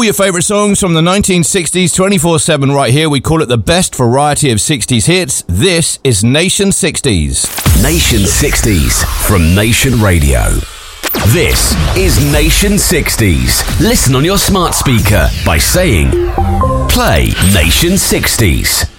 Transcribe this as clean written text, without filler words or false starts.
your favourite songs from the 1960s 24/7 right here. We call it the best variety of 60s hits. This is Nation 60s. Nation 60s from Nation Radio. This is Nation 60s. Listen on your smart speaker by saying, play Nation 60s.